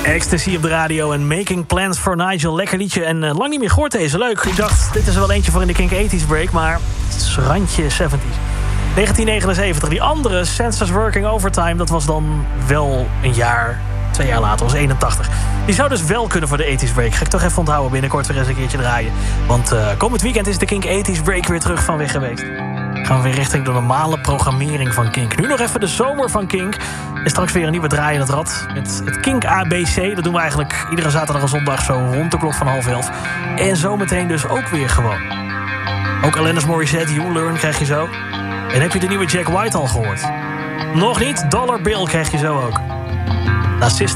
Ecstasy op de radio en Making Plans for Nigel. Lekker liedje en lang niet meer gehoord deze. Leuk. Ik dacht, dit is er wel eentje voor in de Kink 80s break, maar het is randje 70s. 1979, die andere, Senses Working Overtime, dat was dan wel een jaar, 2 jaar later, was 81. Die zou dus wel kunnen voor de 80s break. Ga ik toch even onthouden, binnenkort weer eens een keertje draaien. Want komend weekend is de Kink 80s break weer terug van weg geweest. Gaan we weer richting de normale programmering van Kink. Nu nog even de zomer van Kink. En straks weer een nieuwe draai in het rad. Met het Kink ABC. Dat doen we eigenlijk iedere zaterdag en zondag zo rond de klok van 10:30. En zometeen dus ook weer gewoon. Ook Alanis Morissette, You Learn krijg je zo. En heb je de nieuwe Jack White al gehoord? Nog niet? Dollar Bill krijg je zo ook.